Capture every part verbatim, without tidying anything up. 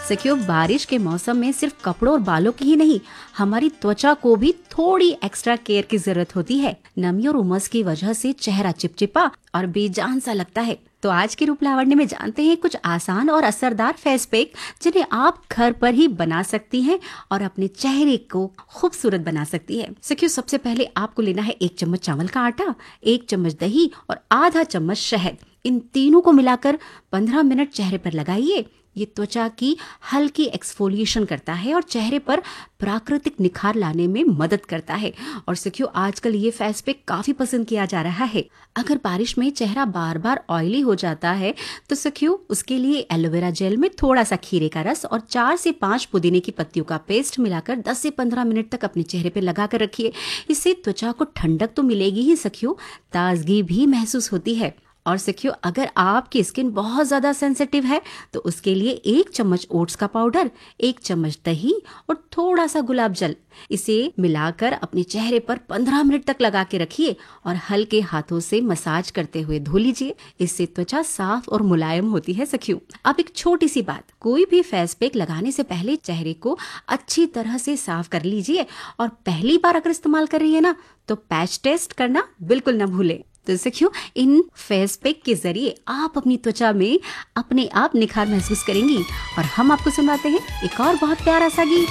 सखियों, बारिश के मौसम में सिर्फ कपड़ों और बालों की ही नहीं, हमारी त्वचा को भी थोड़ी एक्स्ट्रा केयर की जरूरत होती है। नमी और उमस की वजह से चेहरा चिपचिपा और बेजान सा लगता है। तो आज के रूप लावण्य में जानते हैं कुछ आसान और असरदार फेस पैक जिन्हें आप घर पर ही बना सकती हैं और अपने चेहरे को खूबसूरत बना सकती है। सखियों, सबसे पहले आपको लेना है एक चम्मच चावल का आटा, एक चम्मच दही और आधा चम्मच शहद। इन तीनों को मिलाकर पंद्रह मिनट चेहरे पर लगाइए। ये त्वचा की हल्की एक्सफोलिएशन करता है और चेहरे पर प्राकृतिक निखार लाने में मदद करता है। और सखियों, आजकल ये फेस पैक काफी पसंद किया जा रहा है। अगर बारिश में चेहरा बार बार ऑयली हो जाता है तो सखियों, उसके लिए एलोवेरा जेल में थोड़ा सा खीरे का रस और चार से पांच पुदीने की पत्तियों का पेस्ट मिलाकर दस से पंद्रह मिनट तक अपने चेहरे पे लगा कर रखिए। इससे त्वचा को ठंडक तो मिलेगी ही सखियों, ताजगी भी महसूस होती है। और सखियों, अगर आपकी स्किन बहुत ज्यादा सेंसिटिव है तो उसके लिए एक चम्मच ओट्स का पाउडर, एक चम्मच दही और थोड़ा सा गुलाब जल, इसे मिलाकर अपने चेहरे पर पंद्रह मिनट तक लगा के रखिए और हल्के हाथों से मसाज करते हुए धो लीजिए। इससे त्वचा साफ और मुलायम होती है सखियों। अब एक छोटी सी बात, कोई भी फेस पैक लगाने से पहले चेहरे को अच्छी तरह से साफ कर लीजिए और पहली बार अगर इस्तेमाल कर रही है ना तो पैच टेस्ट करना बिल्कुल न भूलें। तो सखियों, इन फेस पैक के जरिए आप अपनी त्वचा में अपने आप निखार महसूस करेंगी। और हम आपको सुनाते हैं एक और बहुत प्यारा सा गीत।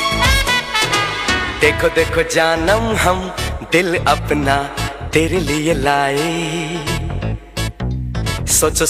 देखो देखो जानम, हम दिल अपना तेरे लिए लाए, सोचो